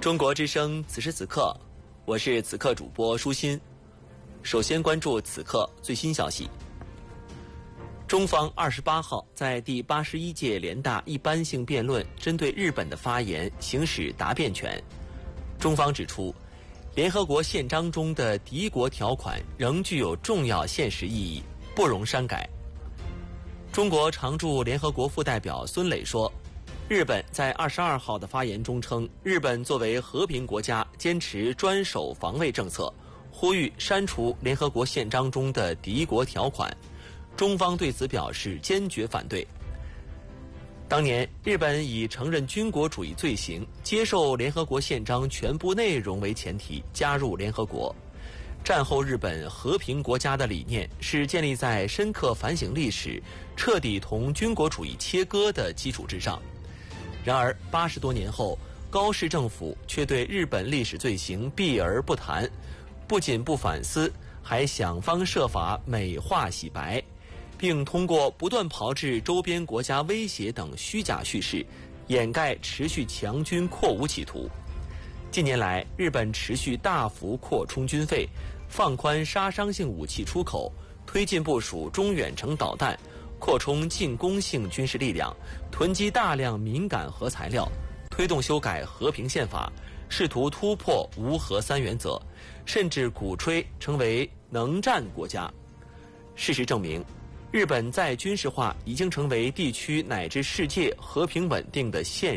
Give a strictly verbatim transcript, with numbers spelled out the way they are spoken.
中国之声，此时此刻，我是此刻主播舒心。首先关注此刻最新消息。中方二十八号在第八十一届联大一般性辩论针对日本的发言行使答辩权。中方指出，联合国宪章中的敌国条款仍具有重要现实意义，不容删改。中国常驻联合国副代表孙磊说，日本在二十二号的发言中称，日本作为和平国家坚持专守防卫政策，呼吁删除联合国宪章中的敌国条款。中方对此表示坚决反对。当年，日本以承认军国主义罪行、接受联合国宪章全部内容为前提加入联合国。战后日本和平国家的理念是建立在深刻反省历史、彻底同军国主义切割的基础之上。然而，八十多年后，高市政府却对日本历史罪行避而不谈，不仅不反思，还想方设法美化洗白，并通过不断炮制周边国家威胁等虚假叙事，掩盖持续强军扩武企图。近年来，日本持续大幅扩充军费，放宽杀伤性武器出口，推进部署中远程导弹，扩充进攻性军事力量，囤积大量敏感核材料，推动修改和平宪法，试图突破无核三原则，甚至鼓吹成为能战国家。事实证明，日本再军事化已经成为地区乃至世界和平稳定的现